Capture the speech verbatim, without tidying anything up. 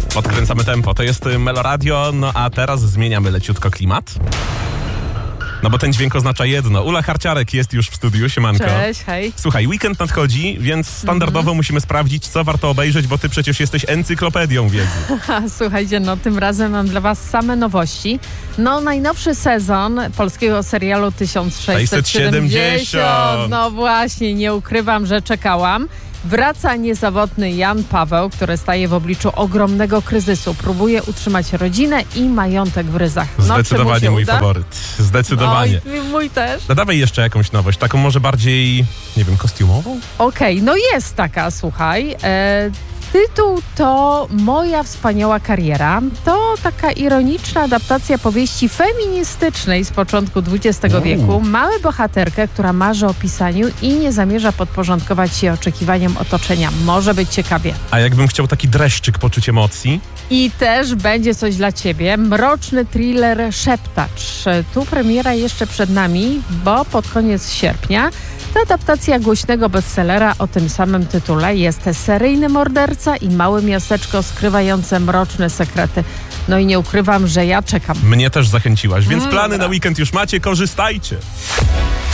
Podkręcamy tempo. To jest Meloradio, no a teraz zmieniamy leciutko klimat. No bo ten dźwięk oznacza jedno. Ula Harciarek jest już w studiu, siemanko. Cześć, hej. Słuchaj, weekend nadchodzi, więc standardowo mm-hmm. musimy sprawdzić, co warto obejrzeć, bo ty przecież jesteś encyklopedią wiedzy. Słuchajcie, no tym razem mam dla was same nowości. No najnowszy sezon polskiego serialu tysiąc sześćset siedemdziesiąt. No właśnie, nie ukrywam, że czekałam. Wraca niezawodny Jan Paweł, który staje w obliczu ogromnego kryzysu. Próbuje utrzymać rodzinę i majątek w ryzach. No, Zdecydowanie mój uda? faworyt. Zdecydowanie. Oj, mój też. No dawaj jeszcze jakąś nowość, taką może bardziej, nie wiem, kostiumową? Okej, okay, no jest taka, słuchaj. E, tytuł to Moja wspaniała kariera. To taka ironiczna adaptacja powieści feministycznej z początku dwudziestego Uuu. wieku. Mamy bohaterkę, która marzy o pisaniu i nie zamierza podporządkować się oczekiwaniom otoczenia. Może być ciekawie. A jakbym chciał taki dreszczyk poczuć emocji? I też będzie coś dla ciebie. Mroczny thriller Szeptacz. Tu premiera jeszcze przed nami, bo pod koniec sierpnia. To adaptacja głośnego bestsellera o tym samym tytule. Jest seryjny morderca i małe miasteczko skrywające mroczne sekrety. No i nie ukrywam, że ja czekam. Mnie też zachęciłaś, więc Mm, plany dobra. na weekend już macie, korzystajcie.